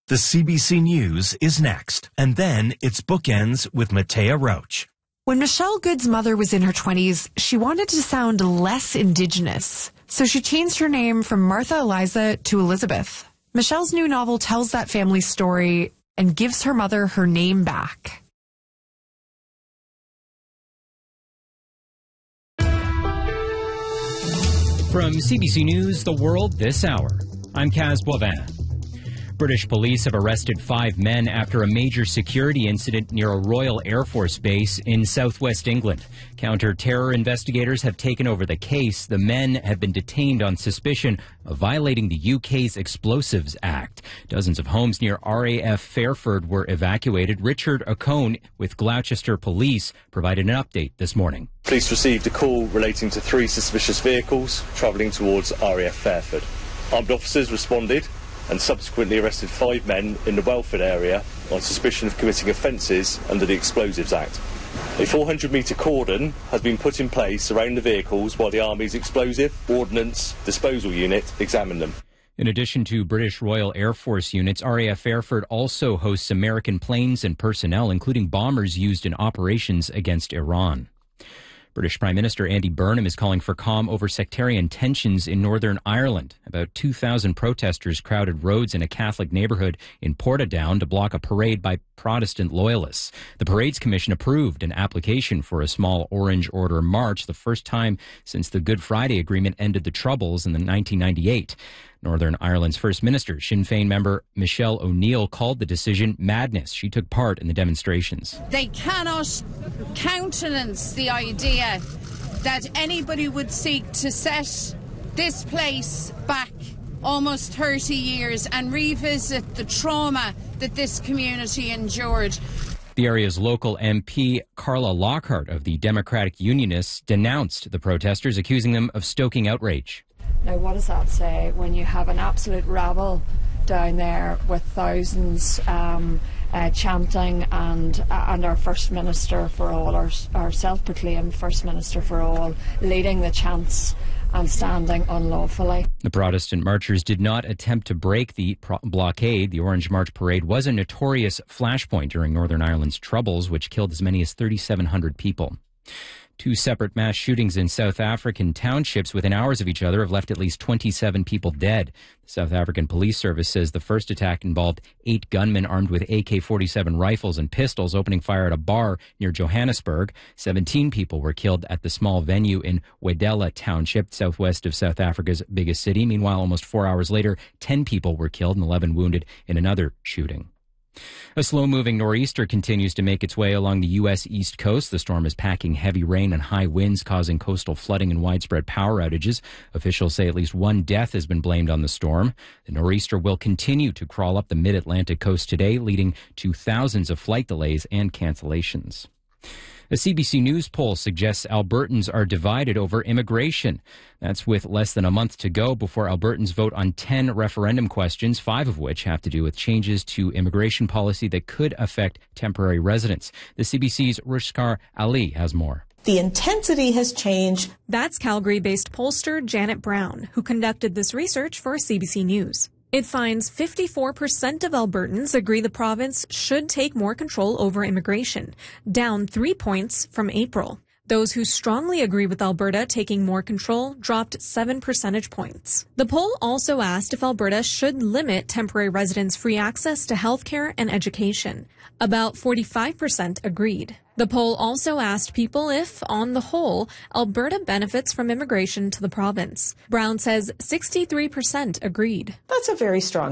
The CBC News is next, and then it's Bookends with Matea Roach. When Michelle Good's mother was in her 20s, she wanted to sound less Indigenous, so she changed her name from Martha Eliza to Elizabeth. Michelle's new novel tells that family story and gives her mother her name back. From CBC News, The World This Hour, I'm Kaz Boivin. British police have arrested 5 men after a major security incident near a Royal Air Force base in southwest England. Counter-terror investigators have taken over the case. The men have been detained on suspicion of violating the UK's Explosives Act. Dozens of homes near RAF Fairford were evacuated. Richard O'Cone with Gloucester Police provided an update this morning. Police received a call relating to 3 suspicious vehicles travelling towards RAF Fairford. Armed officers responded and subsequently arrested 5 men in the Welford area on suspicion of committing offences under the Explosives Act. A 400-metre cordon has been put in place around the vehicles while the Army's Explosive Ordnance Disposal Unit examine them. In addition to British Royal Air Force units, RAF Fairford also hosts American planes and personnel, including bombers used in operations against Iran. British Prime Minister Andy Burnham is calling for calm over sectarian tensions in Northern Ireland. About 2,000 protesters crowded roads in a Catholic neighbourhood in Portadown to block a parade by Protestant loyalists. The Parades Commission approved an application for a small Orange Order march, the first time since the Good Friday Agreement ended the Troubles in 1998. Northern Ireland's First Minister, Sinn Féin member Michelle O'Neill, called the decision madness. She took part in the demonstrations. They cannot countenance the idea that anybody would seek to set this place back almost 30 years and revisit the trauma that this community endured. The area's local MP, Carla Lockhart of the Democratic Unionists, denounced the protesters, accusing them of stoking outrage. Now, what does that say when you have an absolute rabble down there with thousands chanting and our First Minister for all, our self-proclaimed First Minister for all, leading the chants and standing unlawfully? The Protestant marchers did not attempt to break the blockade. The Orange March parade was a notorious flashpoint during Northern Ireland's Troubles, which killed as many as 3,700 people. 2 separate mass shootings in South African townships within hours of each other have left at least 27 people dead. The South African Police Service says the first attack involved 8 gunmen armed with AK-47 rifles and pistols opening fire at a bar near Johannesburg. 17 people were killed at the small venue in Wedela Township, southwest of South Africa's biggest city. Meanwhile, almost 4 hours later, 10 people were killed and 11 wounded in another shooting. A slow-moving nor'easter continues to make its way along the U.S. East Coast. The storm is packing heavy rain and high winds, causing coastal flooding and widespread power outages. Officials say at least 1 death has been blamed on the storm. The nor'easter will continue to crawl up the mid-Atlantic coast today, leading to thousands of flight delays and cancellations. A CBC News poll suggests Albertans are divided over immigration. That's with less than a month to go before Albertans vote on 10 referendum questions, 5 of which have to do with changes to immigration policy that could affect temporary residents. The CBC's Rushkar Ali has more. The intensity has changed. That's Calgary-based pollster Janet Brown, who conducted this research for CBC News. It finds 54% of Albertans agree the province should take more control over immigration, down 3 points from April. Those who strongly agree with Alberta taking more control dropped 7 percentage points. The poll also asked if Alberta should limit temporary residents' free access to healthcare and education. About 45% agreed. The poll also asked people if, on the whole, Alberta benefits from immigration to the province. Brown says 63% agreed. That's a very strong